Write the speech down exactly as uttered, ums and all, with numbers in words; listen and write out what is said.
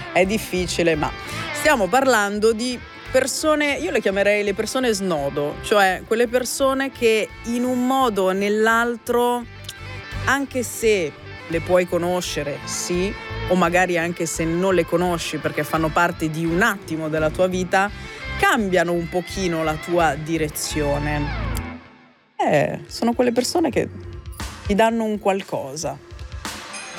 è difficile, ma stiamo parlando di persone, io le chiamerei le persone snodo, cioè quelle persone che in un modo o nell'altro, anche se le puoi conoscere, sì, o magari anche se non le conosci perché fanno parte di un attimo della tua vita, cambiano un pochino la tua direzione. Eh, sono quelle persone che ti danno un qualcosa.